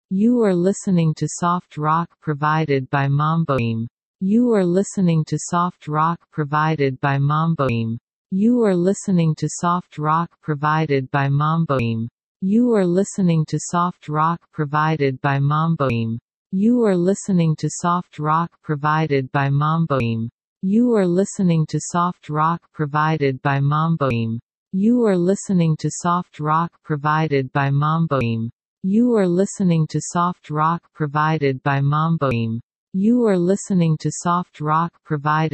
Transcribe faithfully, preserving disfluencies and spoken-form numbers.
You are listening to soft rock provided by Mamboim. You are listening to soft rock provided by Mamboim. You are listening to soft rock provided by Mamboim. You are listening to soft rock provided by Mamboim. You are listening to soft rock provided by Mamboim. You are listening to soft rock provided by Mamboim. You are listening to soft rock provided by Mamboim. You are listening to soft rock provided by Mamboim. You are listening to soft rock provided